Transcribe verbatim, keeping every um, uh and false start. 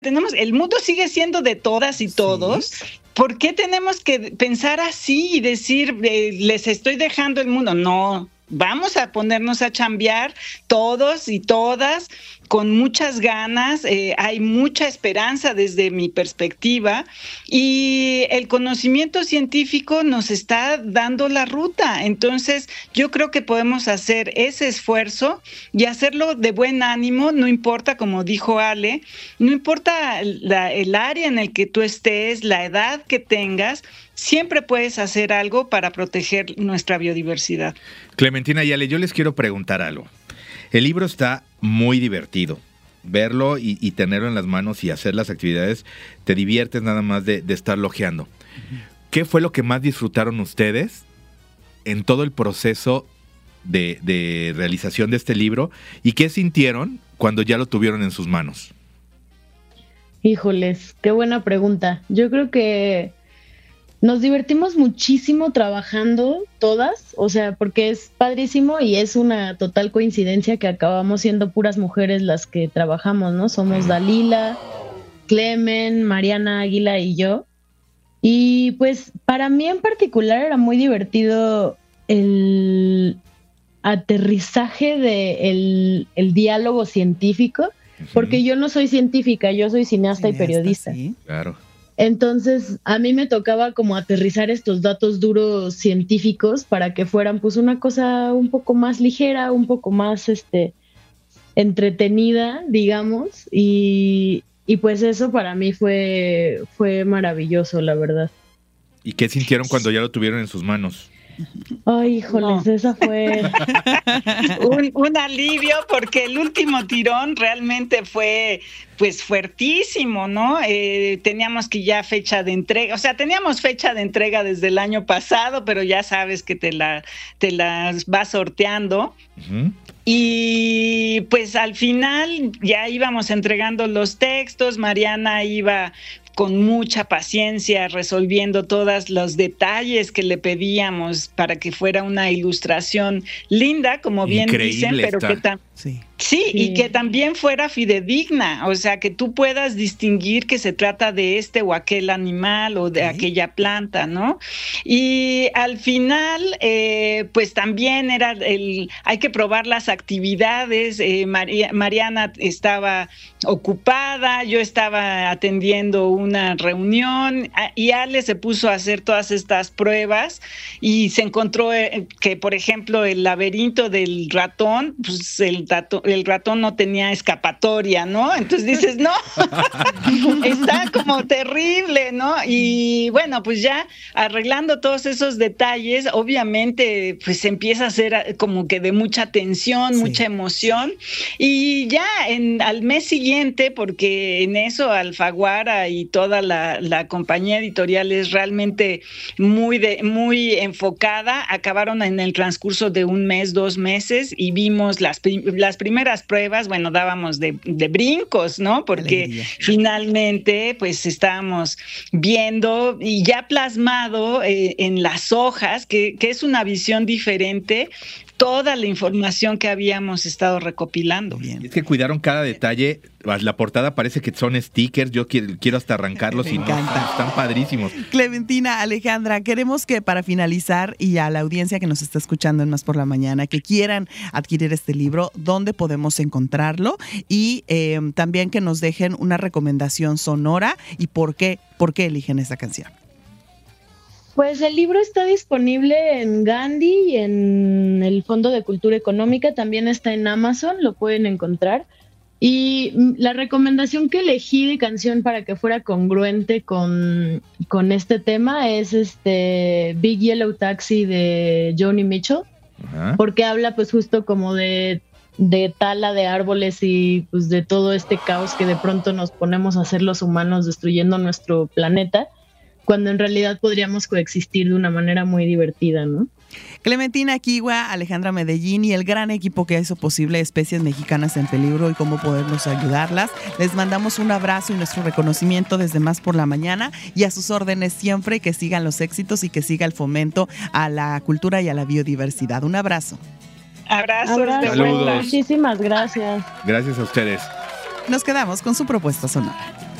tenemos, el mundo sigue siendo de todas y todos. Sí. ¿Por qué tenemos que pensar así y decir, eh, les estoy dejando el mundo? No, vamos a ponernos a chambear todos y todas con muchas ganas, eh, hay mucha esperanza desde mi perspectiva y el conocimiento científico nos está dando la ruta. Entonces, yo creo que podemos hacer ese esfuerzo y hacerlo de buen ánimo, no importa, como dijo Ale, no importa la, el área en el que tú estés, la edad que tengas, siempre puedes hacer algo para proteger nuestra biodiversidad. Clementina y Ale, yo les quiero preguntar algo. El libro está muy divertido. Verlo y, y tenerlo en las manos y hacer las actividades, te diviertes nada más de, de estar lojeando. Uh-huh. ¿Qué fue lo que más disfrutaron ustedes en todo el proceso de, de realización de este libro? ¿Y qué sintieron cuando ya lo tuvieron en sus manos? Híjoles, qué buena pregunta. Yo creo que nos divertimos muchísimo trabajando todas, o sea, porque es padrísimo y es una total coincidencia que acabamos siendo puras mujeres las que trabajamos, ¿no? Somos Dalila, Clemen, Mariana Águila y yo. Y pues para mí en particular era muy divertido el aterrizaje de el, el diálogo científico, uh-huh. porque yo no soy científica, yo soy cineasta, cineasta y periodista. Sí. Claro. Entonces, a mí me tocaba como aterrizar estos datos duros científicos para que fueran pues una cosa un poco más ligera, un poco más este entretenida, digamos, y, y pues eso para mí fue, fue maravilloso, la verdad. ¿Y qué sintieron cuando ya lo tuvieron en sus manos? Ay, híjoles, no. Esa fue un, un alivio, porque el último tirón realmente fue pues fuertísimo, ¿no? Eh, teníamos que ya fecha de entrega, o sea, teníamos fecha de entrega desde el año pasado, pero ya sabes que te la te las vas sorteando. Uh-huh. Y pues al final ya íbamos entregando los textos, Mariana iba con mucha paciencia resolviendo todos los detalles que le pedíamos para que fuera una ilustración linda, como bien Increíble dicen, pero está. que tan sí. Sí, sí, y que también fuera fidedigna, o sea, que tú puedas distinguir que se trata de este o aquel animal o de ¿Sí? aquella planta, ¿no? Y al final, eh, pues también era el, hay que probar las actividades, eh, María, Mariana estaba ocupada, yo estaba atendiendo una reunión y Ale se puso a hacer todas estas pruebas y se encontró que, por ejemplo, el laberinto del ratón, pues el ratón el ratón no tenía escapatoria, ¿no? Entonces dices, no, está como terrible, ¿no? Y bueno, pues ya arreglando todos esos detalles, obviamente, pues empieza a ser como que de mucha tensión, sí. mucha emoción, y ya en, al mes siguiente, porque en eso Alfaguara y toda la, la compañía editorial es realmente muy, de, muy enfocada, acabaron en el transcurso de un mes, dos meses, y vimos las, las primeras pruebas, bueno, dábamos de, de brincos, ¿no? Porque Alegría. Finalmente, pues estábamos viendo y ya plasmado eh, en las hojas, que, que es una visión diferente, toda la información que habíamos estado recopilando. Bien. Es que cuidaron cada detalle. La portada parece que son stickers. Yo quiero, quiero hasta arrancarlos. Me y encanta. No, están, están padrísimos. Clementina, Alejandra, queremos que para finalizar, y a la audiencia que nos está escuchando en Más por la Mañana, que quieran adquirir este libro, ¿dónde podemos encontrarlo? Y eh, también que nos dejen una recomendación sonora y por qué, por qué eligen esta canción. Pues el libro está disponible en Gandhi y en el Fondo de Cultura Económica, también está en Amazon, lo pueden encontrar. Y la recomendación que elegí de canción para que fuera congruente con, con este tema es este Big Yellow Taxi de Joni Mitchell, uh-huh. porque habla pues justo como de, de tala de árboles y pues de todo este caos que de pronto nos ponemos a hacer los humanos destruyendo nuestro planeta, cuando en realidad podríamos coexistir de una manera muy divertida, ¿no? Clementina Kiwa, Alejandra Medellín y el gran equipo que hizo posible Especies Mexicanas en Peligro y cómo podernos ayudarlas. Les mandamos un abrazo y nuestro reconocimiento desde Más por la Mañana y a sus órdenes siempre, que sigan los éxitos y que siga el fomento a la cultura y a la biodiversidad. Un abrazo. Abrazos. Abrazo. Saludos. Muchísimas gracias. Gracias a ustedes. nos quedamos con su propuesta sonora.